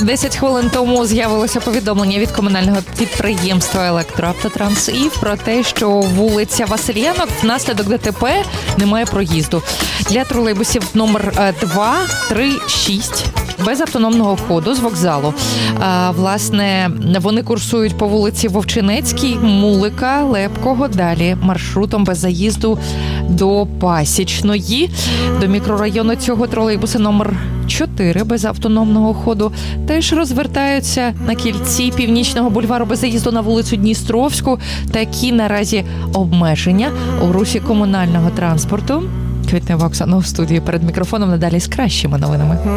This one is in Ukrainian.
10 хвилин тому з'явилося повідомлення від комунального підприємства «Електроавтотранс ІВ» про те, що вулиця Васильянок внаслідок ДТП немає проїзду. Для тролейбусів номер 2, 3, 6 без автономного ходу з вокзалу. Власне, вони курсують по вулиці Вовчинецькій, Мулика, Лепкого, далі маршрутом без заїзду до Пасічної. До мікрорайону цього тролейбуси номер 4 без автономного ходу теж розвертаються на кільці Північного бульвару без заїзду на вулицю Дністровську. Такі наразі обмеження у русі комунального транспорту. Квітнева Оксана у студії перед мікрофоном, надалі з кращими новинами.